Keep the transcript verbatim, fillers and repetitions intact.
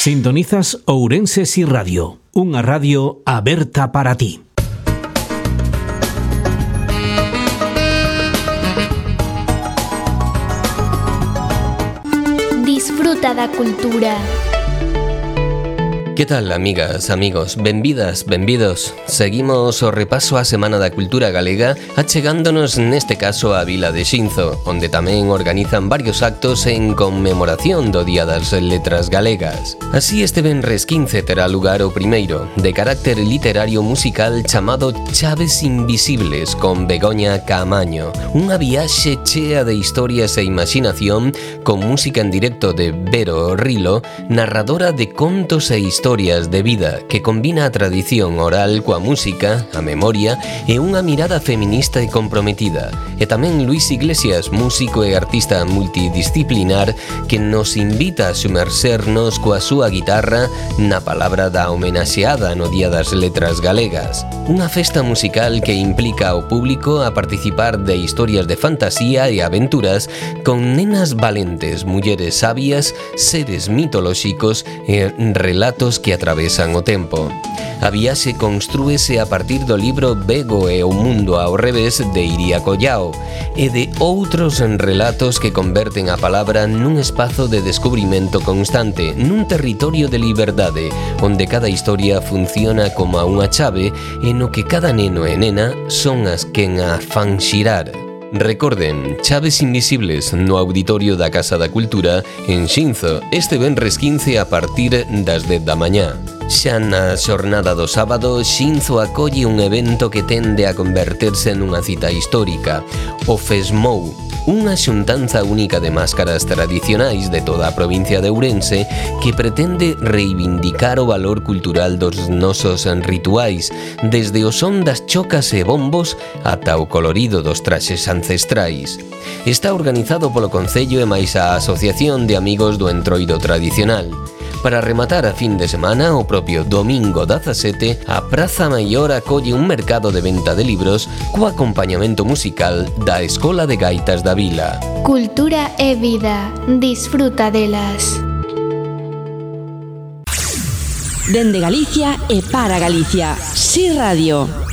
Sintonizas Ourense Si Radio, unha radio aberta para ti. Disfruta da cultura. Que tal, amigas, amigos? Benvidas, benvidos. Seguimos o repaso á Semana da Cultura Galega, achegándonos neste caso á vila de Xinzo, onde tamén organizan varios actos en conmemoración do Día das Letras Galegas. Así, este venres quince terá lugar o primeiro, de carácter literario musical, chamado Chaves Invisibles, con Begoña Caamaño. Unha viaxe chea de historias e imaginación, con música en directo de Vero Rilo, narradora de contos e historias historias de vida que combina a tradición oral coa música, a memoria e unha mirada feminista e comprometida. E tamén Luis Iglesias, músico e artista multidisciplinar, que nos invita a sumersernos coa súa guitarra na palabra da homenaxeada no Día das Letras Galegas. Unha festa musical que implica ao público a participar de historias de fantasía e aventuras con nenas valentes, mulleres sabias, seres mitolóxicos e relatos que atravesan o tempo. A viaxe constrúese a partir do libro Bego e o mundo ao revés de Iria Collao e de outros relatos que converten a palabra nun espazo de descubrimento constante, nun territorio de liberdade, onde cada historia funciona como unha chave e no que cada neno e nena son as quen a fan xirar. Recorden, Chaves Invisibles no auditorio da Casa da Cultura en Xinzo este venres quince a partir das dez da mañá. Xa na xornada do sábado, Xinzo acolle un evento que tende a converterse nunha cita histórica, o Fesmou, unha xuntanza única de máscaras tradicionais de toda a provincia de Ourense que pretende reivindicar o valor cultural dos nosos rituais, desde o son das chocas e bombos ata o colorido dos traxes ancestrais. Está organizado polo Concello e máis a Asociación de Amigos do Entroido Tradicional. Para rematar a fin de semana, o propio domingo dezasete, a Praza Maior acolle un mercado de venta de libros co acompañamento musical da Escola de Gaitas da Vila. Cultura e vida. Disfruta delas. Dende Galicia e para Galicia. Si Radio.